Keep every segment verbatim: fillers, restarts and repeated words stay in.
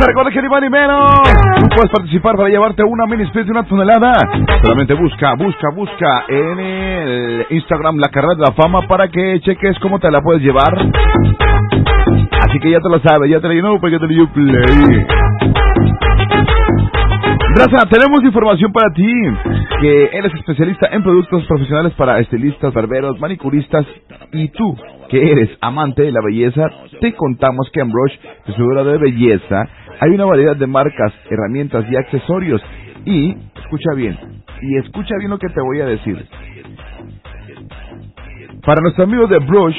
te recuerda que ni más ni menos tú puedes participar para llevarte una mini split de una tonelada. Solamente busca, busca, busca en el Instagram La Carrera de la Fama para que cheques cómo te la puedes llevar. Así que ya te lo sabes, ya te lo you porque ya te lo you play. Raza, tenemos información para ti, que eres especialista en productos profesionales para estilistas, barberos, manicuristas, y tú, que eres amante de la belleza, te contamos que en Brush, distribuidora de belleza, hay una variedad de marcas, herramientas y accesorios. Y, escucha bien, y escucha bien lo que te voy a decir. Para nuestros amigos de Brush,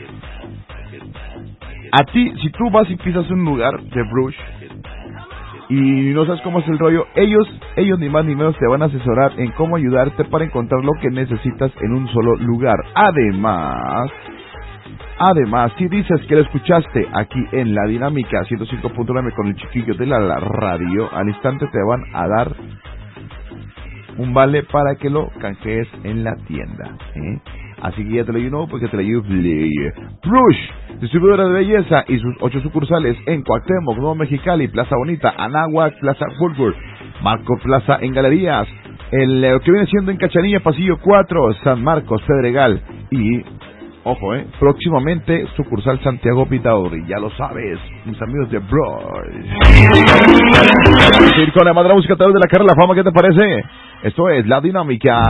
a ti, si tú vas y pisas un lugar de Brush, y no sabes cómo es el rollo, ellos, ellos ni más ni menos te van a asesorar en cómo ayudarte para encontrar lo que necesitas en un solo lugar. Además, además, si dices que lo escuchaste aquí en La Dinámica ciento cinco punto nueve con el chiquillo de la, la radio, al instante te van a dar un vale para que lo canjees en la tienda, ¿eh? Así que ya te lo you know, porque te lo you play. Brush, distribuidora de belleza y sus ocho sucursales en Cuauhtémoc, Nuevo Mexicali, Plaza Bonita, Anáhuac, Plaza Woodward, Marco Plaza en Galerías, el eh, que viene siendo en Cachanilla, Pasillo cuatro, San Marcos, Pedregal y, ojo, eh, próximamente sucursal Santiago Pitauri, ya lo sabes, mis amigos de Brush. Vamos a ir con la madre música a través de La Carrera de la Fama, ¿qué te parece? Esto es La Dinámica.